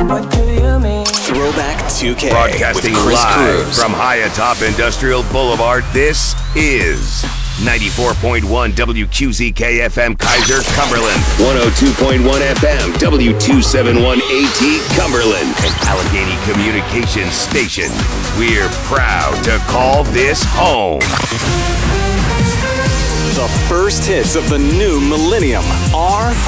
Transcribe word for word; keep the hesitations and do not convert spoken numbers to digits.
What do you mean? Throwback two K. Broadcasting with Chris live Cruz. from high atop Industrial Boulevard, this is ninety-four point one W Q Z K F M Kaiser, Cumberland. one oh two point one F M W two seventy-one A T, Cumberland. An Allegheny Communications station. We're proud to call this home. The first hits of the new millennium are